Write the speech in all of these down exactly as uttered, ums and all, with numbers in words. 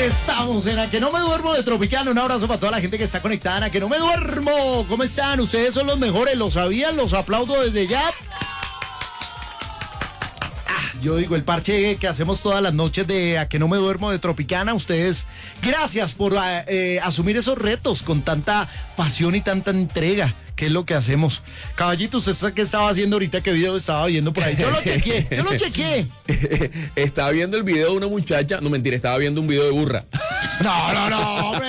Estamos en A Que No Me Duermo de Tropicana. Un abrazo para toda la gente que está conectada en A Que No Me Duermo. ¿Cómo están? Ustedes son los mejores, ¿lo sabían? Los aplaudo desde ya. Ah, yo digo, el parche que hacemos todas las noches de A Que No Me Duermo de Tropicana. Ustedes, gracias por eh, asumir esos retos con tanta pasión y tanta entrega. ¿Qué es lo que hacemos? Caballito, ¿usted sabe qué estaba haciendo ahorita? ¿Qué video estaba viendo por ahí? Yo lo chequeé, yo lo chequeé. Estaba viendo el video de una muchacha. No, mentira, estaba viendo un video de burra. No, no, no, hombre.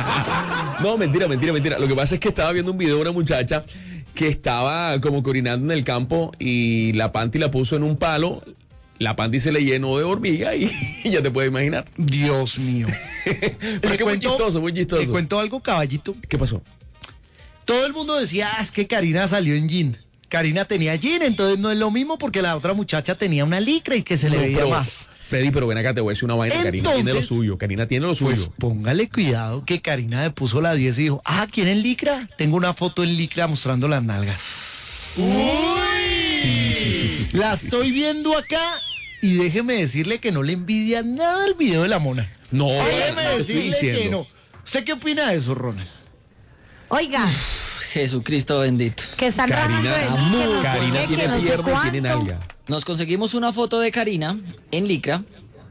No, mentira, mentira, mentira. Lo que pasa es que estaba viendo un video de una muchacha que estaba como que orinando en el campo y la panty la puso en un palo. La panty se le llenó de hormiga y, y ya te puedes imaginar. Dios mío. Pero es que muy chistoso, muy chistoso. Te cuento algo, caballito. ¿Qué pasó? Todo el mundo decía, ah, es que Karina salió en jean. Karina tenía jean, entonces no es lo mismo porque la otra muchacha tenía una licra y que se le No, veía pero, más. Freddy, pero ven acá, te voy a decir una vaina. Entonces, Karina tiene lo suyo, Karina tiene lo suyo. Pues póngale cuidado que Karina le puso la diez y dijo, ah, ¿quieren licra? Tengo una foto en licra mostrando las nalgas. ¡Uy! Sí, sí, sí, sí, sí, la sí, estoy sí. viendo acá y déjeme decirle que no le envidia nada el video de la mona. No, Déjeme no te estoy decirle que diciendo. no. ¿Usted qué opina de eso, Ronald? Oiga, Jesucristo bendito. que están Karina, rajando de amor, que no sé Karina qué, tiene que no sé pierna y cuánto. tiene nalga. Nos conseguimos una foto de Karina en licra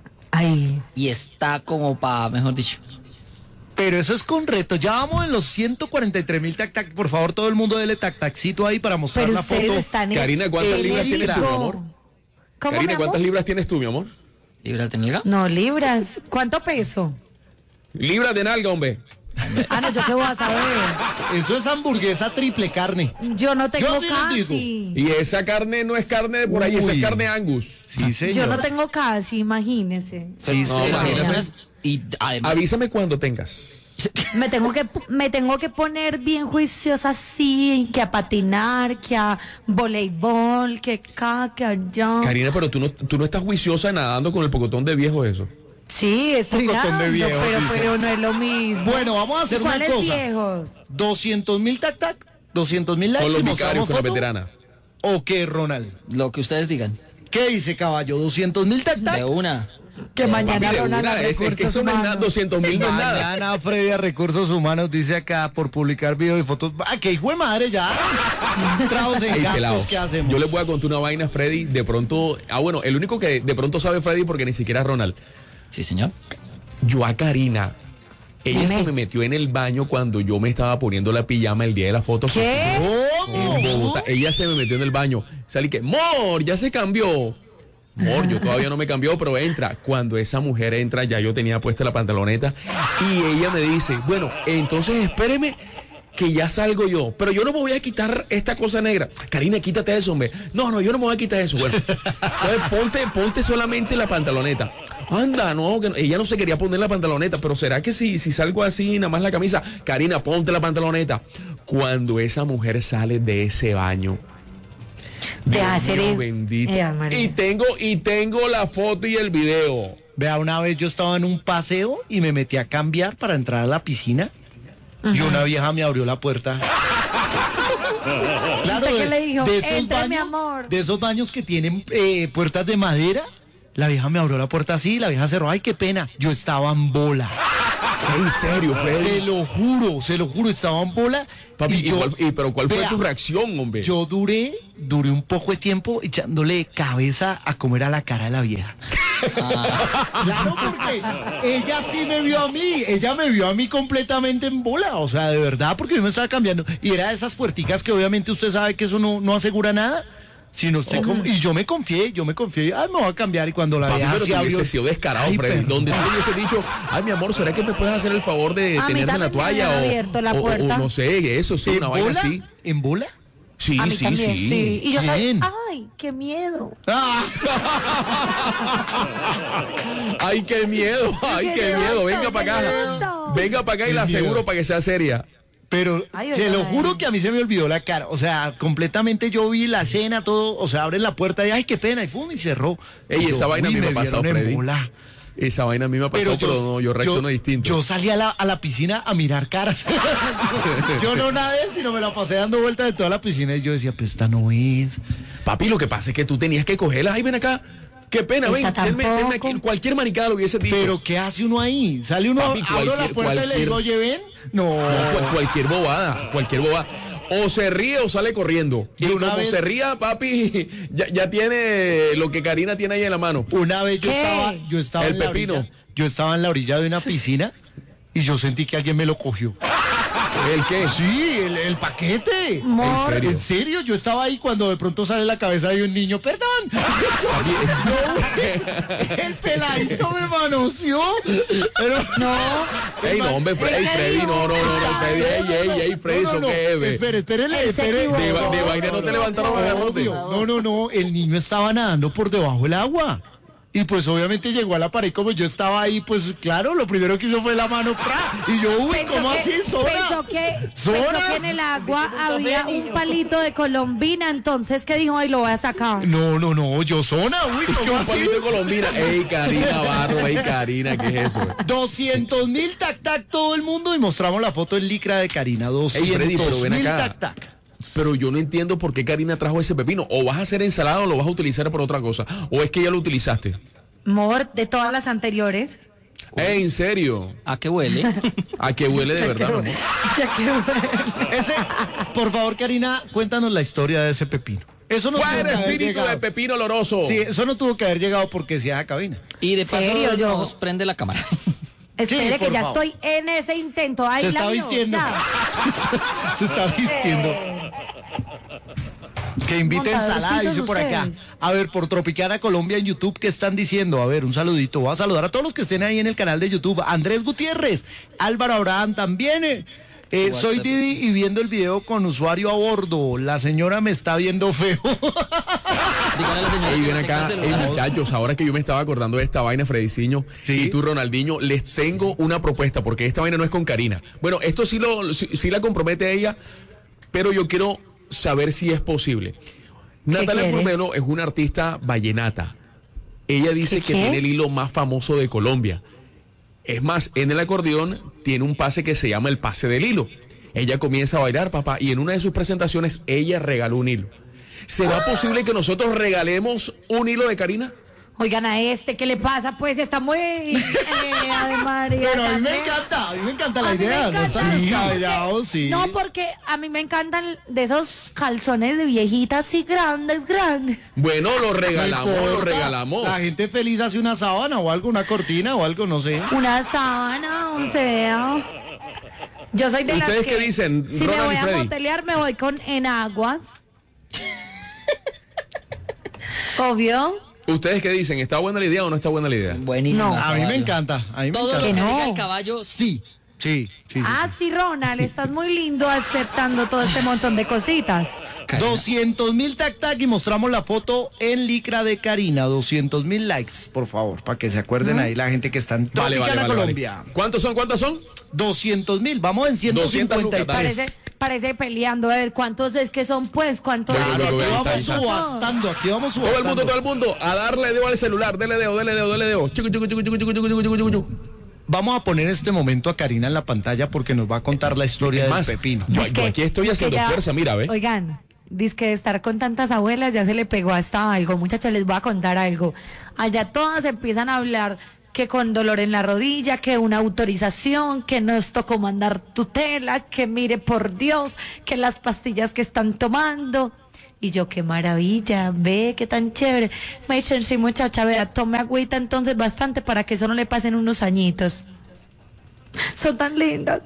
Ay, y está como para, mejor dicho. Pero eso es con reto. Ya vamos en los ciento cuarenta y tres mil tac tac. Por favor, todo el mundo dele tac taccito ahí para mostrar pero la ustedes foto. están Karina, ¿cuántas libras tienes tú, mi amor? ¿Cómo, Karina, mi amor? ¿cuántas libras tienes tú, mi amor? ¿Libras de nalga? No, libras. ¿Cuánto peso? Libras de nalga, hombre. Ah, no, yo qué voy a saber. Eso es hamburguesa triple carne. Yo no tengo Yo sí les casi. Y esa carne no es carne de por ahí, esa Uy. es carne Angus. Sí, señor. Yo no tengo casi, imagínese. Sí, No, señor. imagínate. Eso no es- Y además, Avísame cuando tengas. Me tengo que me tengo que poner bien juiciosa así, que a patinar, que a voleibol, que acá, que allá. Karina, pero tú no, tú no estás juiciosa nadando con el pocotón de viejo eso. Sí, estoy Un cotón de nadando, viejo, pero, dice. pero no es lo mismo. Bueno, vamos a hacer una ¿Cuáles cosa. viejos? doscientos mil tac tac, doscientos mil likes Con los y vicarios, mostramos con la foto. veterana. ¿O qué, Ronald? lo que ustedes digan. ¿Qué dice, caballo? ¿doscientos mil tac De tac? una. Que mañana Papi, de Ronald una, a es, es que recursos eso no es nada, humanos. doscientos mil no es nada. Mañana Freddy a Recursos Humanos dice acá por publicar videos y fotos. ¡Ah, qué hijo de madre ya! Entrados en Ey, pelado, gastos, ¿qué hacemos? yo les voy a contar una vaina, Freddy. De pronto, ah, bueno, el único que de pronto sabe Freddy porque ni siquiera es Ronald. Sí, señor. Yo a Karina, ella Dime. se me metió en el baño cuando yo me estaba poniendo la pijama el día de la foto. ¿Qué? ¿Cómo? En Bogotá. Ella se me metió en el baño. Salí que, Mor, ya se cambió. Mor, yo todavía no me cambió, pero entra. Cuando esa mujer entra, ya yo tenía puesta la pantaloneta. Y ella me dice, bueno, entonces espéreme que ya salgo yo. Pero yo no me voy a quitar esta cosa negra. Karina, quítate eso, hombre. No, no, yo no me voy a quitar eso. Bueno, entonces ponte, ponte solamente la pantaloneta. Anda, no, que no- ella no se quería poner la pantaloneta, pero ¿será que si, si salgo así, nada más la camisa? Karina, ponte la pantaloneta. Cuando esa mujer sale de ese baño, De Dios hacer mío, el- bendito. Eh, María. Y tengo, y tengo la foto y el video. Vea, una vez yo estaba en un paseo y me metí a cambiar para entrar a la piscina y una vieja me abrió la puerta. Claro, ¿Usted qué de, le dijo? de esos Entre, mi baños, amor. de esos baños que tienen eh, puertas de madera. La vieja me abrió la puerta así, la vieja cerró. Ay, qué pena. Yo estaba en bola. En serio, Se Freddy. lo juro, se lo juro, estaba en bola. Papi, y ¿y yo- cuál- y- pero ¿cuál fue vea, tu reacción, hombre? Yo duré, duré un poco de tiempo echándole cabeza a comer a la cara de la vieja. Claro, porque ella sí me vio a mí, ella me vio a mí completamente en bola, o sea, de verdad, porque yo me estaba cambiando. Y era de esas puerticas que obviamente usted sabe que eso no, no asegura nada. Sino usted com- y yo me confié, yo me confié, ay, me voy a cambiar y cuando la Papi, vieja pero sí tú abrió. hubiese sido descarado, Ay, Freddy. perdón. Donde tú hubiese dicho, ay, mi amor, ¿será que me puedes hacer el favor de A mí tenerme la también me toalla? habían O, abierto la o- o- puerta. o no sé, eso sí, ¿En una vaina bola? así. ¿En bola? Sí, A mí sí, también, sí. sí. Y yo soy, ¿Quién? ay, qué miedo. Ah. Ay, qué miedo, ay, qué miedo. Venga para miedo. acá. Venga para acá y Qué la miedo. aseguro para que sea seria. Pero Ay, se lo verdad. juro que a mí se me olvidó la cara. O sea, completamente yo vi la cena, todo. O sea, abren la puerta y ay, qué pena. Y fum, y cerró. Ey, Yo, esa vaina a uy, mí me ha pasado, vieron en Freddy. bola. Esa vaina a mí me ha pasado, pero, no, yo reacciono distinto. Yo salí a la, a la piscina a mirar caras. Yo no nadé, sino me la pasé dando vueltas de toda la piscina y yo decía, pues esta no es. Papi, lo que pasa es que tú tenías que cogerla. Ay, ven acá. Qué pena, ven, Esta denme, denme tampoco. aquí, cualquier maricada lo hubiese dicho. Pero ¿qué hace uno ahí? Sale uno, Papi, abro la cualquier- puerta y le cualquier- digo, oye, ven. No. No, cual- cualquier bobada, cualquier bobada. O se ríe o sale corriendo. Y De una como vez- se ría, papi, ya, ya tiene lo que Karina tiene ahí en la mano. Una vez yo ¿Qué? estaba, yo estaba El en la pepino. orilla, yo estaba en la orilla de una piscina y yo sentí que alguien me lo cogió. ¿El qué? Sí, el, el paquete. Mor. ¿En serio? ¿En serio? Yo estaba ahí cuando de pronto sale la cabeza de un niño. ¡Perdón! No, el peladito me manoseó. Pero No. Ey, no, hombre, Fre- ey, Freddy, no, no, no, no, Freddy, ey, ey, ey, Freddy, No, no, ¿eso no. qué es, ve? Espere, espérele, Él se espere. equivocó. De, va- de vaina no te levantaron los garrotes. Obvio. No, no, no. El niño estaba nadando por debajo del agua. Y pues obviamente llegó a la pared, como yo estaba ahí, pues claro, lo primero que hizo fue la mano, ¡pra! Y yo, uy, Pensó ¿cómo que- así, Zona? Pensó que, ¿Zona? pensó que en el agua había un palito de colombina, entonces que dijo, ay, lo voy a sacar. No, no, no, yo Zona, uy, Es que ¿cómo un así? palito de Colombina. Ey, Karina Barro, ey, Karina, ¿qué es eso? doscientos mil tac tac todo el mundo y mostramos la foto en licra de Karina. Ey, Freddy, pero doscientos ven mil acá. tac tac. Pero yo no entiendo por qué Karina trajo ese pepino. O vas a hacer ensalada o lo vas a utilizar por otra cosa. O es que ya lo utilizaste. Mor, de todas las anteriores. Ey, ¿en serio? ¿A qué huele? ¿A qué huele de verdad, mi amor? Ya que bueno. Ese, por favor, Karina, cuéntanos la historia de ese pepino. Eso no tuvo ¡Fuera que haber espíritu llegado. de pepino oloroso! Sí, eso no tuvo que haber llegado porque se da cabina. Y de paso ¿Serio, yo? nos prende la cámara. Espere Sí, que por ya favor. estoy en ese intento. Ay, Se la está vio, vistiendo. ya. Se está vistiendo. Que invite Montadorcitos ensalada, dice por acá. ustedes. A ver, por Tropicana Colombia en YouTube, ¿qué están diciendo? A ver, un saludito. Voy a saludar a todos los que estén ahí en el canal de YouTube. Andrés Gutiérrez, Álvaro Abraham también. eh. Eh, soy Didi y viendo el video con usuario a bordo. La señora me está viendo feo. Díganle a la señora Ey, que ven no tenga acá, el ey, celular. muchachos, ahora que yo me estaba acordando de esta vaina, Frediciño, Sí. y tú, Ronaldinho, les tengo una propuesta, porque esta vaina no es con Karina. Bueno, esto sí, lo, sí, sí la compromete a ella, pero yo quiero saber si es posible. Natalia quiere? Formelo es una artista vallenata. Ella dice ¿Qué, que qué? tiene el hilo más famoso de Colombia. Es más, en el acordeón tiene un pase que se llama el pase del hilo. Ella comienza a bailar, papá, y en una de sus presentaciones ella regaló un hilo. ¿Será posible que nosotros regalemos un hilo de Karina? Oigan, a este, ¿qué le pasa? Pues está muy... Eh, Ave María, Pero a mí me también. encanta, a mí me encanta la A mí me idea. No encanta, está sí. descabellado, sí. No, porque a mí me encantan de esos calzones de viejitas así grandes, grandes. Bueno, lo No regalamos, lo importa. regalamos. La gente feliz hace una sábana o algo, una cortina o algo, no sé. Una sábana, o sea... Yo soy de las ¿Ustedes que... qué dicen, Si me Ronald voy y a Freddy? motelear, me voy con enaguas. Obvio. ¿Ustedes qué dicen? ¿Está buena la idea o no está buena la idea? Buenísimo. No. A mí me caballo. encanta, a mí me Todo lo encanta. que no. diga el caballo, sí. Sí, sí, sí. Ah, sí, Ronald, estás muy lindo aceptando todo este montón de cositas. Karina. doscientos mil tac tac y mostramos la foto en licra de Karina. doscientos mil likes, por favor, para que se acuerden ahí la gente que está en Vale, Tropicana vale, vale, Colombia. vale. ¿Cuántos son? ¿Cuántos son? doscientos mil, vamos en ciento cincuenta y lucas, dale. tres. Parece, parece peleando. A ver, ¿cuántos es que son, pues? ¿Cuántos Bueno, es bueno, que bueno, son? Aquí está, vamos está. subastando, aquí vamos Todo el subastando. mundo, todo el mundo, a darle dedo al celular, dele dedo, dele dedo, dele dedo. Chucu, chucu, chucu, chucu, chucu, chucu, chucu, chucu, chucu. Vamos a poner este momento a Karina en la pantalla porque nos va a contar la historia Es del más, pepino. yo, Es yo que- aquí estoy es que haciendo ya- fuerza, mira, ve. Oigan, dice que de estar con tantas abuelas ya se le pegó hasta algo. Muchachos, les voy a contar algo. Allá todas empiezan a hablar que con dolor en la rodilla, que una autorización, que nos tocó mandar tutela, que mire por Dios, que las pastillas que están tomando. Y yo, qué maravilla, ve, qué tan chévere. Me dicen, sí, muchacha, vea, tome agüita entonces bastante para que eso no le pasen unos añitos. Son tan lindas.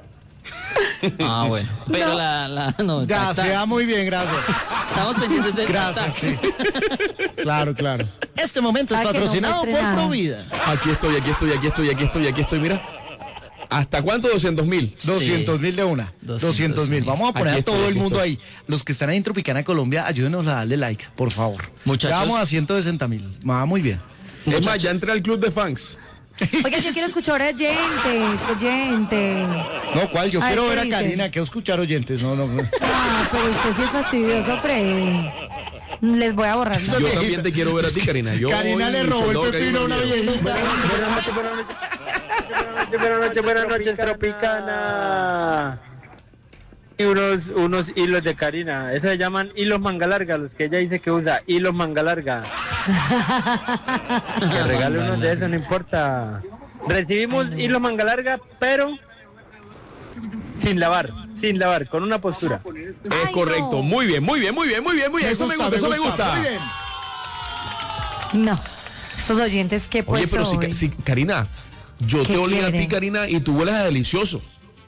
Ah, bueno. Pero No. la, la, no, Ya, ta- se da muy bien, gracias. estamos pendientes de Gracias, sí. Claro, claro. Este momento es Ah, que no patrocinado muestre por nada. Provida. Aquí estoy, aquí estoy, aquí estoy, aquí estoy, aquí estoy, mira. ¿Hasta cuánto? doscientos mil. doscientos mil de una. doscientos mil. Vamos a poner Aquí a todo estoy, el aquí mundo estoy. ahí. Los que están ahí en Tropicana Colombia, ayúdenos a darle like, por favor. Muchachos. Ya vamos a ciento sesenta mil. Va muy bien. Es más, ya entré al club de fans. Oiga, yo quiero escuchar oyentes, oyentes. No, ¿cuál? Yo Ay, quiero ¿qué ver a dice? Karina, quiero escuchar oyentes. No, no. no. Ah, pero usted sí es fastidioso, Freddy. Les voy a borrar. ¿no? Yo viejita. también te quiero ver a ti, Karina. Yo Karina hoy, le robó el soldado pepino a una Karina, viejita. Buenas noches, buenas noches. Buenas noches, buenas noches, buenas noches, Tropicana. Y unos, unos hilos de Karina. Eso se llaman hilos manga larga, los que ella dice que usa, hilos manga larga. Que regale uno de esos, no importa. Recibimos hilo manga larga, pero sin lavar, sin lavar, con una postura. Es Ay, correcto. no. Muy bien, muy bien, muy bien, muy bien, muy bien. Eso me gusta, eso me gusta. Muy bien. No. Estos oyentes que pues Oye, pero si, hoy- si, Karina, yo ¿Qué te olí a ti, quieren? Karina, y tú hueles a delicioso.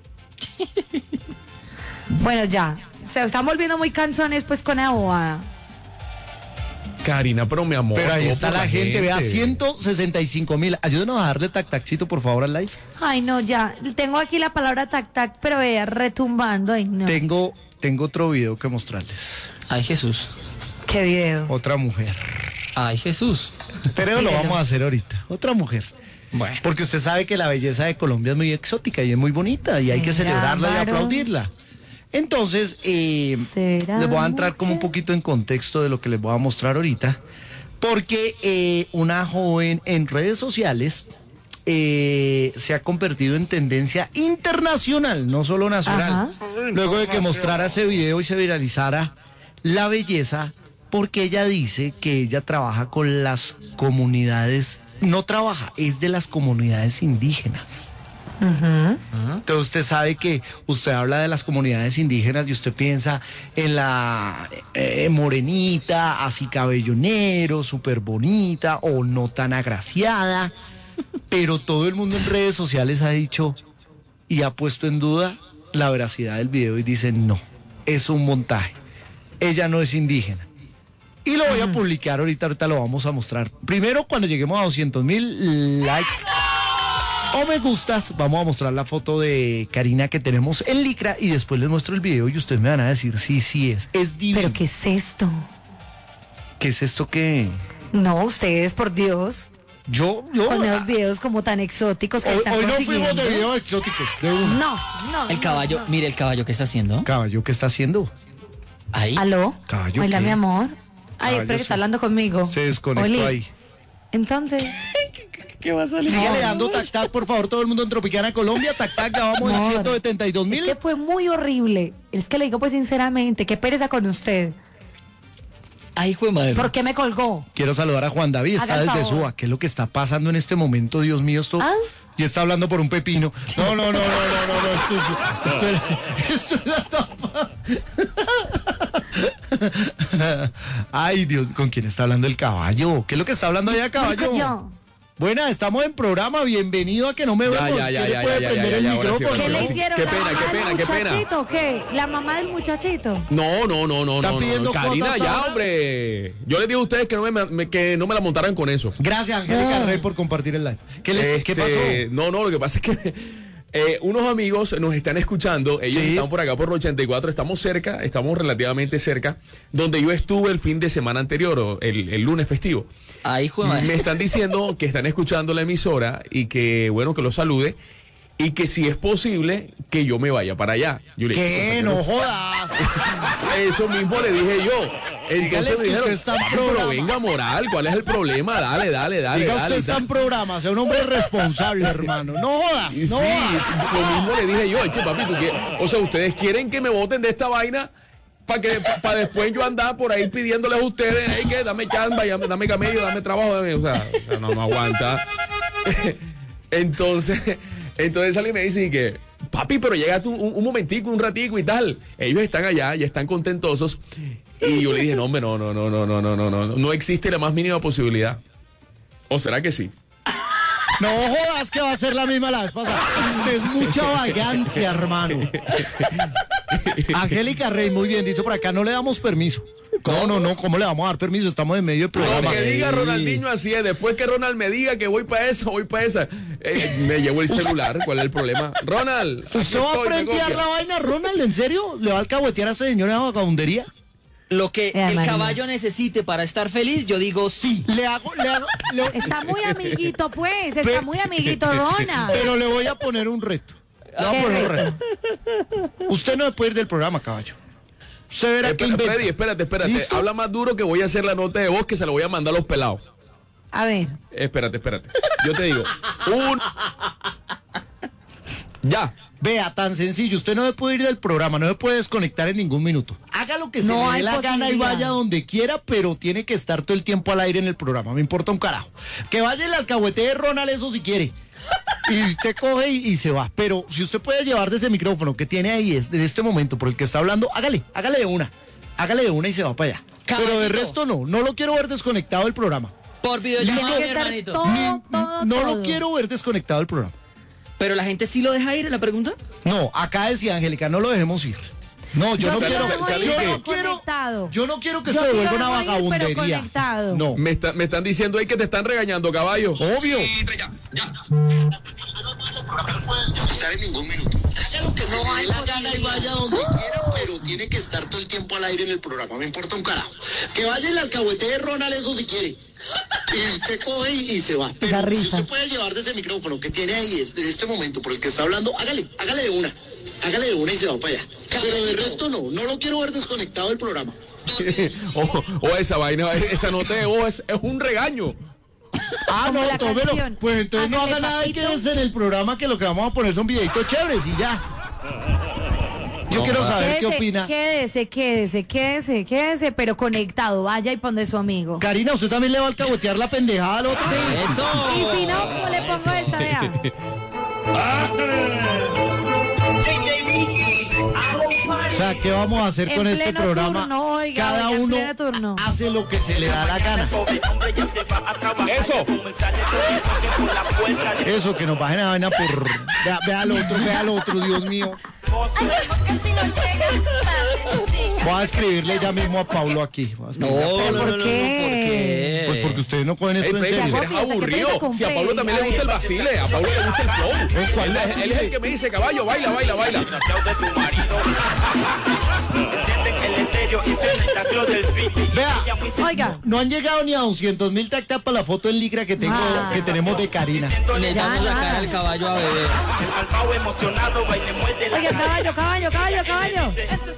Bueno, ya. Se están volviendo muy canzones pues con la bobada. Karina, pero mi amor. Pero ahí todo está por la gente, vea, ciento sesenta y cinco mil. Ayúdenos a darle tac tacito, por favor, al live. Ay, no, ya. Tengo aquí la palabra tac tac, pero vea, retumbando. Ay, no. Tengo, tengo otro video que mostrarles. Ay, Jesús. Qué video. Otra mujer. Ay, Jesús. Pero lo Míralo. vamos a hacer ahorita. Otra mujer. Bueno. Porque usted sabe que la belleza de Colombia es muy exótica y es muy bonita y hay que ¿Será, celebrarla y varón? aplaudirla. Entonces, eh, ¿Será, les voy a entrar como un mujer? poquito en contexto de lo que les voy a mostrar ahorita. Porque eh, una joven en redes sociales eh, se ha convertido en tendencia internacional, no solo nacional. Ajá. Luego de que mostrara ese video y se viralizara la belleza, porque ella dice que ella trabaja con las comunidades, no trabaja, es de las comunidades indígenas. Entonces usted sabe que usted habla de las comunidades indígenas y usted piensa en la eh, morenita, así cabello negro, súper bonita o no tan agraciada, pero todo el mundo en redes sociales ha dicho y ha puesto en duda la veracidad del video y dicen no, es un montaje, ella no es indígena. Y lo voy a publicar ahorita, ahorita lo vamos a mostrar. Primero, cuando lleguemos a doscientos mil likes o me gustas, vamos a mostrar la foto de Karina que tenemos en licra y después les muestro el video y ustedes me van a decir sí, sí es. Es divino. ¿Pero qué es esto? ¿Qué es esto que No, ustedes, por Dios. yo, yo Con esos ah, videos como tan exóticos que hoy, están hoy no fuimos consiguiendo. de videos exóticos, de uno. No, no. El no, caballo, no. mire el caballo que está haciendo. Caballo, ¿qué está haciendo? Ahí. ¿Aló? Caballo, Hola, ¿qué? mi amor. Ay, Caballo, espera que sí. está hablando conmigo. Se desconectó Oli. ahí. Entonces, ¿Qué va a salir? Síguele dando tac tac, por favor, todo el mundo en Tropicana Colombia, tac tac, ya vamos en Amor, ciento setenta y dos es mil. que fue muy horrible. Es que le digo pues sinceramente, qué pereza con usted. Ay, hijo de madre. ¿Por qué me colgó? Quiero saludar a Juan David, está Haga el desde favor. Suba. ¿Qué es lo que está pasando en este momento, Dios mío? Esto... ¿Ah? Y está hablando por un pepino. No, no, no, no, no, no, no, esto es... Esto, es- esto es la tapa. Ay, Dios, ¿con quién está hablando el caballo? ¿Qué es lo que está hablando allá, caballo? Yo. Buena, estamos en programa, bienvenido a que no me Ya, vemos. ya, ya, ¿Quién ya, le puede ya, prender ya, el ya, ahora sí, micrófono? ahora ¿Qué le sí. hicieron? Qué ¿La pena, mamá qué del pena, qué pena. muchachito o qué? ¿La mamá del muchachito? No, no, no, no, ¿Están no, pidiendo no. Karina, cuotas ya, ahora? hombre. Yo les digo a ustedes que no me, me- que no me la montaran con eso. Gracias, Angélica Ah. Rey, por compartir el live. ¿Qué, les, ¿qué Este, pasó? No, no, lo que pasa es que eh, unos amigos nos están escuchando, ellos Sí. están por acá por ochenta y cuatro, estamos cerca, estamos relativamente cerca, donde yo estuve el fin de semana anterior, o el, el lunes festivo. Ay, hijo de Me madre. están diciendo que están escuchando la emisora y que, bueno, que los salude y que si es posible que yo me vaya para allá. Yo le dije, ¿Qué? "Compañero, No jodas. eso mismo le dije yo. Dígales Entonces que me dijeron, usted está en "Papi, pero programa". venga, moral, ¿cuál es el problema? Dale, dale, dale. Diga dale, usted está dale. en programa, sea un hombre responsable, hermano. No jodas, Y no sí, jodas. lo mismo le dije yo, es que papi, tú quieres, o sea, ustedes quieren que me voten de esta vaina para que para después yo andar por ahí pidiéndoles a ustedes, hey, que dame chamba, dame, dame camello, dame trabajo, dame, o sea, o sea, no, no aguanta. Entonces, entonces sale y me dice y que, papi, pero llega tú un, un momentico, un ratico y tal. Ellos están allá y están contentosos. Y yo le dije, no, hombre, no, no, no, no, no, no, no, no, no existe la más mínima posibilidad. ¿O será que sí? No jodas que va a ser la misma la vez pasada. Usted es mucha vagancia, hermano. Angélica Rey, muy bien dicho por acá, no le damos permiso. No, no, no, ¿cómo le vamos a dar permiso? Estamos en medio del programa. Lo que diga Ronaldinho así es. Después que Ronald me diga que voy para esa, voy para esa. Eh, me llevo el celular. ¿Cuál es el problema? Ronald. aquí ¿Usted va a estoy, me frentear copia. la vaina, Ronald? ¿En serio? ¿Le va a alcahuetear a este señor en vagabundería? Lo que Eh, el Marina. caballo necesite para estar feliz, yo digo sí. Le hago, le hago, le- Está muy amiguito, pues. Está Pe- muy amiguito, Ronald. pero le voy a poner un reto. Le voy a ¿Qué poner un reto? reto. Usted no se puede ir del programa, caballo. Usted verá que Espera, inventa. Freddy, espérate, espérate. ¿Listo? Habla más duro que voy a hacer la nota de voz que se la voy a mandar a los pelados. A ver. Espérate, espérate. Yo te digo. Un. Ya. Vea, tan sencillo. Usted no se puede ir del programa, no se puede desconectar en ningún minuto. Haga haga lo que se No le dé hay la gana y posibilidad. vaya donde quiera, pero tiene que estar todo el tiempo al aire en el programa, me importa un carajo. Que vaya el alcahuete de Ronald, eso si quiere. Y usted coge y, y se va. Pero si usted puede llevar de ese micrófono que tiene ahí, es, en este momento por el que está hablando, hágale, hágale de una. Hágale de una y se va para allá. Caballito. Pero de resto no, no lo quiero ver desconectado del programa. Por Tiene videollamada, que mi estar hermanito. todo, Ni- todo, no todo. lo quiero ver desconectado del programa. Pero la gente sí lo deja ir, ¿es la pregunta? No, acá decía Angélica, no lo dejemos ir. No, yo, Yo no sí quiero, lo dejo ir, yo pero no quiero, conectado. yo no quiero que Yo esto sí se lo vuelva una dejo ir, pero vagabundería. conectado. No, Me, está- me están diciendo ahí que te están regañando, caballo. obvio. estar en ningún minuto. Haga lo que se le dé la gana y vaya donde quiera, pero tiene que estar todo el tiempo al aire en el programa, me importa un carajo. Que vaya el alcahuete de Ronald, eso si quiere. Y usted coge y, y se va. Pero Esa si risa. usted puede llevar de ese micrófono que tiene ahí es- en este momento por el que está hablando, hágale, hágale de una. Hágale de una y se va para allá. Pero de resto no, no lo quiero ver desconectado del programa. O, o esa vaina, esa nota de voz es, es un regaño. Ah, Como no, la tómelo. canción. Pues entonces no Hágale, haga nada y papito. quédese en el programa, que lo que vamos a poner son videitos chéveres y ya. Yo No, quiero joda. saber qué Quédese, opina. Quédese, quédese, quédese, quédese, pero conectado. Vaya y ponde su amigo. Karina, ¿usted también le va a alcahuetear la pendejada al otro? ¡Eso! Y si no, ¿cómo le pongo esta? Vea. O sea, ¿qué vamos a hacer En con este pleno programa? turno, oiga, Cada oiga, en uno pleno turno. hace lo que se le da la gana. Eso. Eso, que nos bajen a vaina por... Vea, vea al otro, vea al otro, Dios mío. Voy a escribirle ya mismo a Paulo aquí. Voy a No, escribirle a no, Paulo. no, ¿Por no, no, qué? Pues porque ustedes no cogen Ey, esto en Pepe, serio. eres Fiesta, que aburrido. te Si a Pablo también le gusta el vacile, a Pablo le gusta el flow. ¿cuál Él, es- vacile? él es el que me dice, caballo, baila, baila, baila. Vea, Oiga, no han llegado ni a doscientos mil tactas para la foto en licra que tengo, Ah. que tenemos de Karina. Necesitamos Ya, sacar ya. al caballo a beber. oiga, caballo, caballo, caballo, caballo.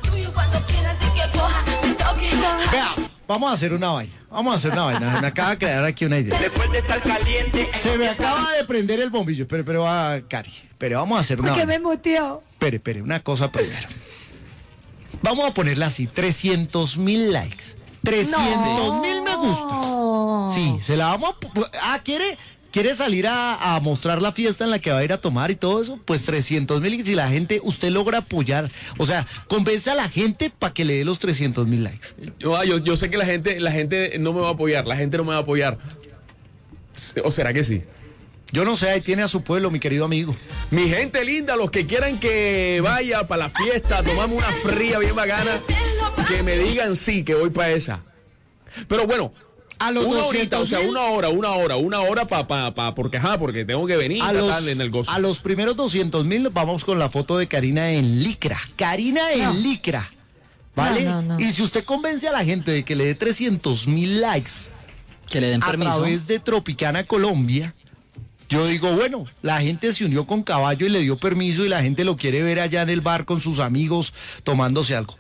Vea, vamos a hacer una vaina. Vamos a hacer una vaina. Se me acaba de crear aquí una idea. Se me acaba de prender el bombillo. Pero, pero, ah, Cari. Pero vamos a hacer una Porque vaina. me muteó. Espere, espere, una cosa primero. Vamos a ponerla así, trescientos mil likes. trescientos mil me gustas. Sí, se la vamos a... pu- Ah, ¿quiere, quiere salir a, a mostrar la fiesta en la que va a ir a tomar y todo eso? Pues trescientos mil, y si la gente, usted logra apoyar, o sea, convence a la gente para que le dé los trescientos mil likes. Yo, ah, yo, yo sé que la gente, la gente no me va a apoyar, la gente no me va a apoyar. ¿O será que sí? Yo no sé, ahí tiene a su pueblo, mi querido amigo. Mi gente linda, los que quieran que vaya para la fiesta, a tomarme una fría bien bacana, que me digan sí, que voy para esa. Pero bueno, A los una horita, o doscientos sea, mil, una hora, una hora, una hora para, pa, pa, porque ajá, porque tengo que venir a y los, tal en el gozo. a los primeros doscientos mil vamos con la foto de Karina en licra. Karina en No. licra. ¿Vale? No, no, no. Y si usted convence a la gente de que le dé trescientos mil likes Que le den a permiso. través de Tropicana Colombia, yo digo, bueno, la gente se unió con Caballo y le dio permiso y la gente lo quiere ver allá en el bar con sus amigos tomándose algo.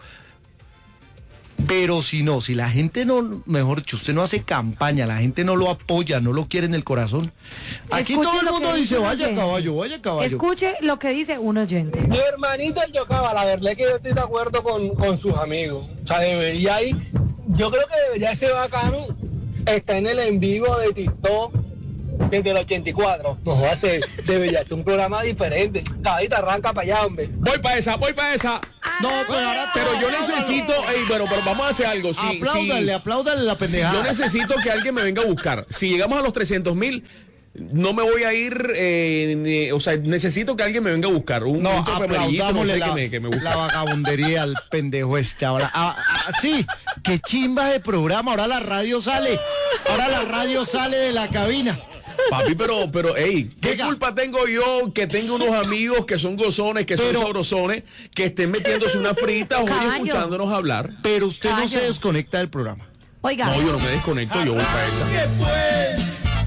Pero si no, si la gente no, mejor dicho, usted no hace campaña, la gente no lo apoya, no lo quiere en el corazón. Aquí Escuche todo el lo mundo que dice, un vaya oyente. Caballo, vaya Caballo. Escuche lo que dice un oyente. Mi hermanito el Yocaba, la verdad es que yo estoy de acuerdo con, con sus amigos. O sea, debería ir, yo creo que debería ser bacano estar en el en vivo de TikTok desde el ochenta y cuatro. No, hace, debería ser un programa diferente. Caballito, arranca para allá, hombre. Voy para esa, voy para esa. No, pero ahora Pero yo necesito, ey, bueno, pero vamos a hacer algo. Si, apláudale, si- apláudale la si pendejada. yo necesito que alguien me venga a buscar. Si llegamos a los trescientos mil, no me voy a ir, eh, ni- o sea, necesito que alguien me venga a buscar. Un, No, un tope amarillito, no aplaudámosle sé, la, que me, que me gusta. la vagabundería al pendejo este ahora. Ah, ah, sí, qué chimba de programa. Ahora la radio sale. Ahora la radio sale de la cabina. Papi, pero, pero, ey, ¿qué Venga. culpa tengo yo que tengo unos amigos que son gozones, que Pero- son sabrosones, que estén metiéndose una frita hoy Caballo. escuchándonos hablar? Pero usted no Caballo. se desconecta del programa. Oiga, No, yo no me desconecto, yo voy para esa.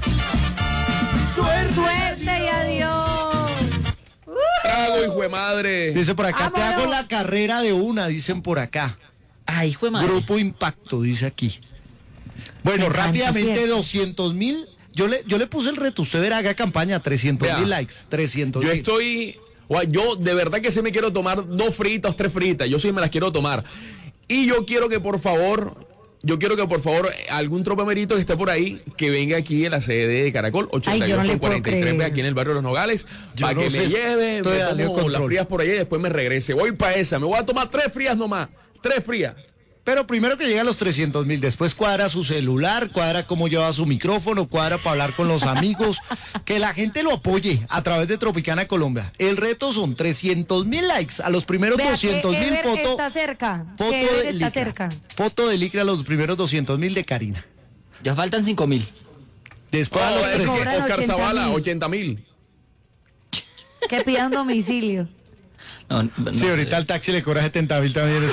suerte y adiós. Trago, hijo de madre. Dice por acá, te Vámonos. hago la carrera de una, dicen por acá. Ay, hijo de madre. Grupo Impacto, dice aquí. Bueno, Me encanta, rápidamente ¿cierto? doscientos mil. Yo le, yo le puse el reto, usted verá, haga campaña, trescientos mil Vea, likes, trescientos Yo mil. estoy, o sea, yo de verdad que sí me quiero tomar dos fritas, tres fritas, yo sí me las quiero tomar. Y yo quiero que por favor, yo quiero que por favor algún tropemerito que esté por ahí, que venga aquí en la sede de Caracol, ochenta y dos con cuarenta y tres, aquí en el barrio de Los Nogales, para no que sé, me lleve, estoy a me Leo tomo las Control. frías por allá y después me regrese. Voy para esa, me voy a tomar tres frías nomás, tres frías. Pero primero que llegue a los trescientos mil, después cuadra su celular, cuadra cómo lleva su micrófono, cuadra para hablar con los amigos, que la gente lo apoye a través de Tropicana Colombia. El reto son trescientos mil likes a los primeros Vea, doscientos que mil Ever foto, está cerca. foto que Ever de está licra, cerca. foto de licra a los primeros doscientos mil de Karina. Ya faltan cinco mil. Después a Oh, los ese tres- cobran Oscar ochenta Zavala, mil. ochenta mil. Que pidan domicilio. No, no Sí, sé. ahorita el taxi le cobra setenta mil también.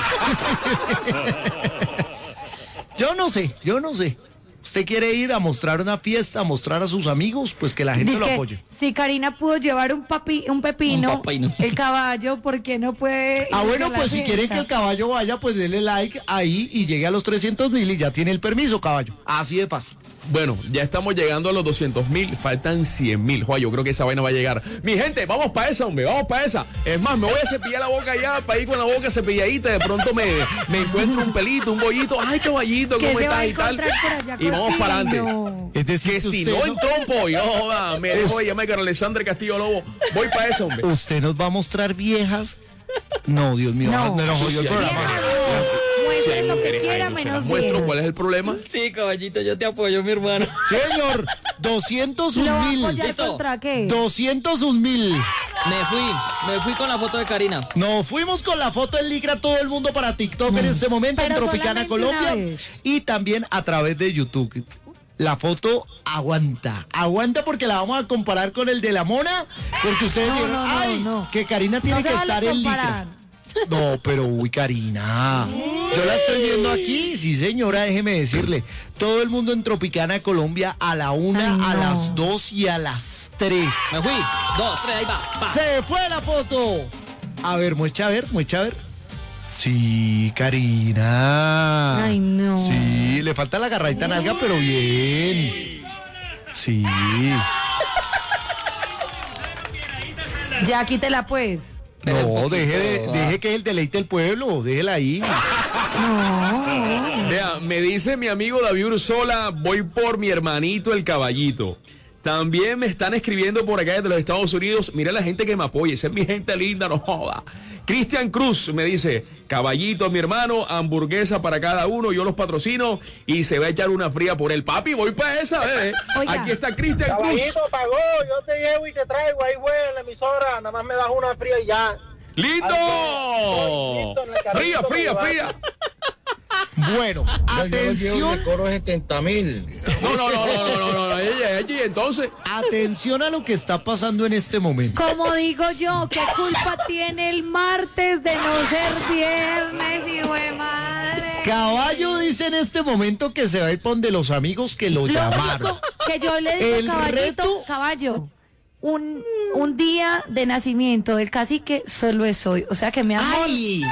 Yo no sé, yo no sé. ¿Usted quiere ir a mostrar una fiesta, a mostrar a sus amigos? Pues que la gente lo Dice apoye. que si Karina pudo llevar un, papi, un pepino, Un pepino. el caballo, ¿por qué no puede? Ah, irse bueno, a la pues si fiesta? quieren que el caballo vaya, pues denle like ahí y llegue a los trescientos mil y ya tiene el permiso, caballo. Así de fácil. Bueno, ya estamos llegando a los doscientos mil, faltan cien mil. Joder, yo creo que esa vaina va a llegar. Mi gente, vamos para esa, hombre, vamos para esa. Es más, me voy a cepillar la boca ya, para ir con la boca cepilladita. De pronto me, me encuentro un pelito, un bollito. Ay, caballito, Que ¿cómo se va a estás y tal? encontrar por allá, Y vamos para adelante. cochino. Es decir, Que si usted no no- entró un pollo, joda, me dejo de llamar con Alexandre Castillo Lobo. Voy para eso, hombre. ¿Usted nos va a mostrar viejas? No, Dios mío, No. no, nos jodió el Sí, sí, programa. Si Muestre hay lo que mujeres ahí, quiera, no se menos las muestro, bien. ¿cuál es el problema? Sí, caballito, yo te apoyo, mi hermano. Señor, doscientos ¿Lo un va a mil. apoyar Listo. contra qué? doscientos un mil. Me fui, me fui con la foto de Karina. Nos fuimos con la foto en Ligra todo el mundo para TikTok en este momento en Pero Tropicana solamente una Colombia vez. y también a través de YouTube. La foto aguanta, aguanta porque la vamos a comparar con el de la mona, porque ustedes No, dijeron, no, no, ay, no. que Karina tiene No se que vale estar en comparar. Ligra. No, pero uy, Karina. Yo la estoy viendo aquí, sí señora, déjeme decirle. Todo el mundo en Tropicana Colombia a la una, Ay, a no. las dos y a las tres. Me fui, dos, tres, ahí va. pa. Se fue la foto. A ver, muestra a ver, muestra a ver. Sí, Karina. Ay, no. Sí, le falta la agarradita nalga, pero bien. Sí. Ya quítela pues. Pero un No, poquito, deje, de- ah. deje que es el deleite del pueblo, déjela ahí. No. Vea, me dice mi amigo David Ursola, voy por mi hermanito el caballito. También me están escribiendo por acá desde los Estados Unidos. Mira la gente que me apoya, esa es mi gente linda, no joda. Cristian Cruz me dice, caballito, mi hermano, hamburguesa para cada uno, yo los patrocino y se va a echar una fría por el papi. Voy para esa, bebé. Oiga. Aquí está Cristian Cruz. Caballito pagó, yo te llevo y te traigo, ahí güey, en la emisora, nada más me das una fría y ya. ¡Lindo! Listo, en el carrito Fría, me fría, llevaste. fría. Bueno, atención, cobro setenta mil. No, no, no, no, no, no, no, no, ella, ella, y entonces. atención a lo que está pasando en este momento. Como digo yo, ¿qué culpa tiene el martes de no ser viernes, hijo de madre? Caballo dice en este momento que se va a ir por donde los amigos que lo Lo llamaron. único que yo le digo, El caballito, reto- caballo, un, un día de nacimiento del cacique solo es hoy. O sea que mi amor, ¡Ay!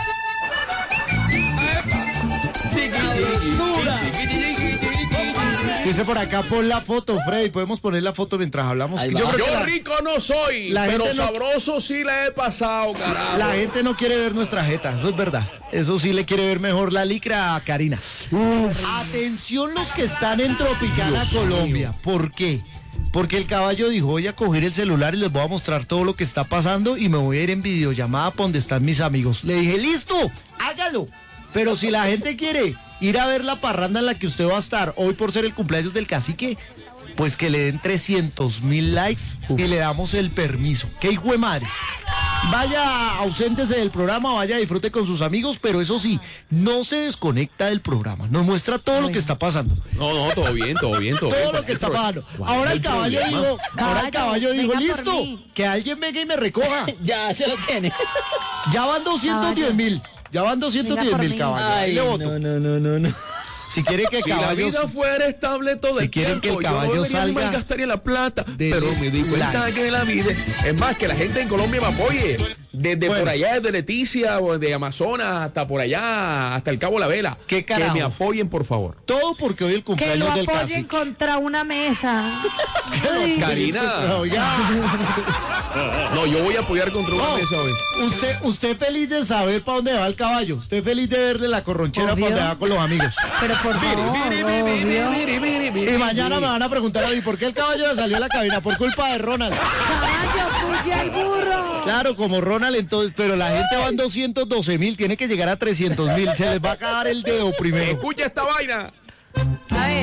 Dice por acá, pon la foto, Freddy. Podemos poner la foto mientras hablamos. Ahí Yo va. creo que Yo la, rico no soy, la pero gente no- sabroso sí le he pasado, carajo. la gente no quiere ver nuestra jeta, eso es verdad. Eso sí le quiere ver mejor la licra a Karina. Atención los que están en Tropicana, Colombia. ¿Por qué? Porque el caballo dijo, voy a coger el celular y les voy a mostrar todo lo que está pasando y me voy a ir en videollamada por donde están mis amigos. Le dije, listo, hágalo. Pero si la gente quiere ir a ver la parranda en la que usted va a estar hoy por ser el cumpleaños del cacique, pues que le den trescientos mil likes y le damos el permiso. ¡Qué hijo de madres! Vaya, auséntese del programa, vaya, disfrute con sus amigos, pero eso sí, no se desconecta del programa. Nos muestra todo lo que está pasando. No, no, todo bien, todo bien, todo, bien. Todo ¿Cuál lo es que el está pro- pasando. cuál es Ahora el el caballo problema? dijo, ahora el Caballo, caballo dijo, venga por listo, mí. que alguien venga y me recoja. Ya, se lo tiene. Ya van doscientos diez mil. Ya van doscientos diez Venga por mil, mí. caballo. Ahí Ay, le voto. no, no, no, no, no. Si quiere que Si la caballos... vida fuera estable todo Si el quieren tiempo, que el caballo yo no debería ni salga, malgastaría la plata, dele pero me di cuenta like. que la vida es más que la gente en Colombia me apoye. Desde Bueno. por allá, desde Leticia, o de Amazonas, hasta por allá, hasta el Cabo La Vela. ¿Qué que carajo? me apoyen, por favor. Todo porque hoy el Que lo cumpleaños del apoyen cacique. contra una mesa. Ay. Karina. Oiga, No, yo voy a apoyar contra una no, mesa hoy. usted, usted feliz de saber para dónde va el caballo. Usted feliz de verle la corronchera Obvio. para dónde va con los amigos. Pero por favor, obvio. Y mañana me van a preguntar a mí por qué el caballo le salió a la cabina. Por culpa de Ronald. Caballo, puye al burro. Claro, como Ronald entonces, pero la gente va en doscientos doce mil, tiene que llegar a trescientos mil. Se les va a acabar el dedo primero. Escucha esta vaina. A ver.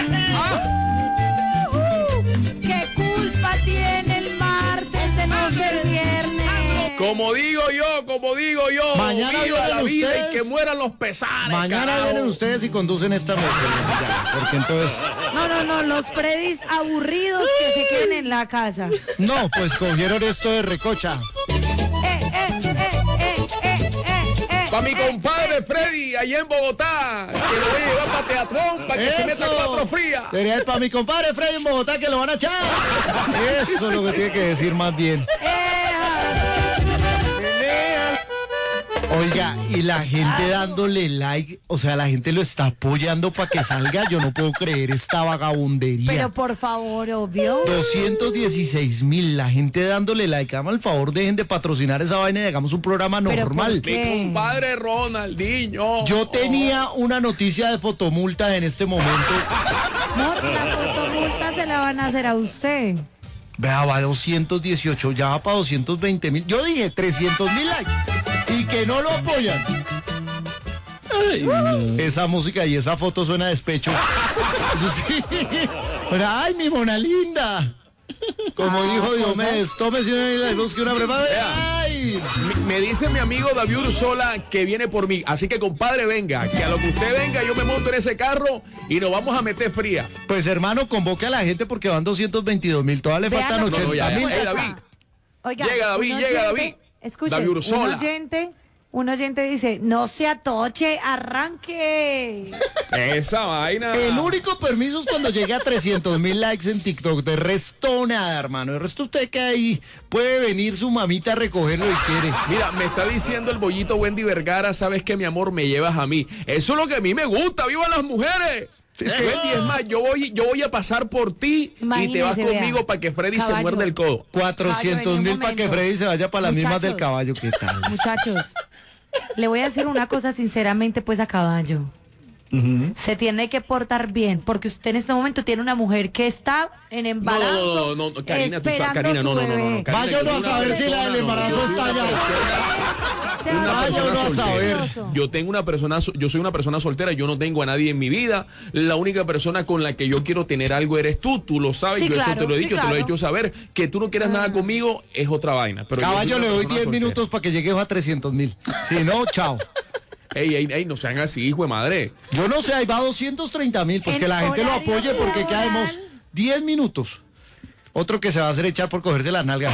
¿Qué culpa tiene el martes de no ser viernes? Como digo yo, como digo yo. Mañana viva vienen la vida ustedes. y que mueran los pesares. Mañana carajo. vienen ustedes y conducen esta mesa. Porque entonces, No, no, no, los Freddys aburridos que se queden en la casa. no, pues cogieron esto de recocha. Eh, eh, eh, eh, eh, eh, eh, Para mi eh, compadre eh. Freddy, allá en Bogotá, que lo voy a llevar para Teatrón, para que se meta cuatro frías. Debería ir para mi compadre Freddy en Bogotá que lo van a echar. Eso es lo que tiene que decir más bien. Eh, Oiga, y la gente dándole like, o sea, la gente lo está apoyando para que salga. Yo no puedo creer esta vagabundería. Pero por favor, obvio. doscientos dieciséis mil, la gente dándole like. Háganme el favor, dejen de patrocinar esa vaina y hagamos un programa Pero normal. ¿por qué? Mi compadre Ronaldinho. Yo tenía una noticia de fotomulta en este momento. No, la fotomulta se la van a hacer a usted. Vea, va a doscientos dieciocho, ya va para doscientos veinte mil. Yo dije trescientos mil likes y que no lo apoyan. Ay, no. Esa música y esa foto suena a despecho. Eso sí. Pero, ay, mi mona linda. Como dijo Diomedes, tómese una y busque una preparada. ¡Ay! Me, me dice mi amigo David Ursola que viene por mí. Así que, compadre, venga. Que a lo que usted venga, yo me monto en ese carro y nos vamos a meter fría. Pues hermano, convoque a la gente porque van doscientos veintidós mil. Todavía le Vean faltan lo que- No, no, ya, ochenta ya. mil. Ey, David. Oiga, Llega, David, un llega, oyente- David. Escuchen, David un Ursola. oyente, un oyente dice, no se atoche, arranque. Esa vaina. El único permiso es cuando llegue a trescientos mil likes en TikTok. De resto, nada, hermano. De resto, usted que ahí puede venir su mamita a recogerlo y quiere. Mira, me está diciendo el bollito Wendy Vergara, sabes que mi amor me llevas a mí. Eso es lo que a mí me gusta, ¡viva las mujeres! Es que- Wendy, es más, yo voy, yo voy a pasar por ti y te vas Imagínese, conmigo vea. para que Freddy se Caballo. muerda el codo. cuatrocientos mil para que momento. Freddy se vaya para las mismas del Muchachos. caballo. ¿Qué tal? Muchachos, le voy a decir una cosa sinceramente, pues a caballo. Se tiene que portar bien, porque usted en este momento tiene una mujer que está en No, embarazo. no, no, no, Karina, tú sabes, esperando Karina, no, su no, no, no, bebé. no, Karina, Vaya yo uno soy a una saber si la persona, del no, embarazo yo soy está una allá. Se Una va a Vaya persona uno a saber. nervioso. Yo tengo una persona, so- yo soy una persona soltera, yo no tengo a nadie en mi vida. La única persona con la que yo quiero tener algo eres tú, tú lo sabes, Sí, yo claro, eso te lo he sí, dicho, te lo he claro. hecho saber. Que tú no quieras nada conmigo es otra vaina. Pero yo soy Caballo, una le doy persona diez soltera. minutos para que llegue a trescientos mil. Si no, chao. Ey, ey, ey, no sean así, hijo de madre. Yo no sé, ahí va doscientos treinta mil. Pues En que la gente lo horario apoye porque laboral. quedamos diez minutos. Otro que se va a hacer echar por cogerse las nalgas.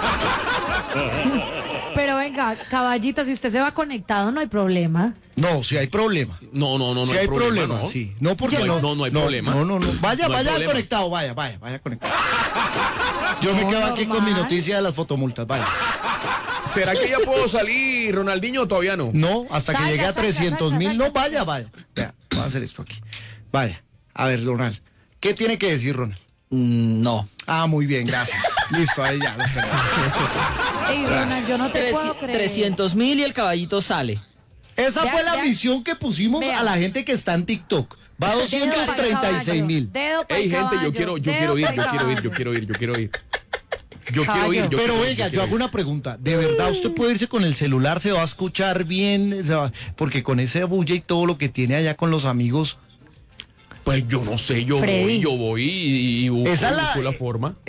Pero venga, caballito, si usted se va conectado no hay problema. No, si hay problema. No, no, no, no Si hay problema, ¿no? sí. No, porque No hay- no. no, no hay problema. No, no, no. Vaya, No hay vaya problema. conectado, vaya, vaya, vaya conectado. Yo me No, quedo aquí con mi normal. noticia de las fotomultas, vaya. ¿Será que ya puedo salir, Ronaldinho, o todavía no? No, hasta que Salga, llegue a salga, trescientos salga, mil. salga, No, vaya, vaya. Vea, voy a hacer esto aquí. Vaya. A ver, Ronald. ¿Qué tiene que decir, Ronald? Mm, no. Ah, muy bien, gracias. Listo, ahí ya. Los tenemos. Ey, Ronald, yo no te Treci- puedo creer. trescientos mil y el caballito sale. Esa Vea, fue la vea. misión que pusimos Vea. a la gente que está en TikTok. Va a doscientos treinta y seis mil. Ey, gente, yo quiero, yo quiero ir, yo quiero ir, yo quiero ir, yo quiero ir. Yo quiero Caballo. ir, yo Pero quiero ir, venga, yo quiero hago ir. una pregunta. ¿De verdad usted puede irse con el celular? ¿Se va a escuchar bien? ¿Se va- Porque con ese bulla y todo lo que tiene allá con los amigos. Pues yo no sé, yo Freddy. voy, yo voy y, y busco, Esa es la- busco la forma.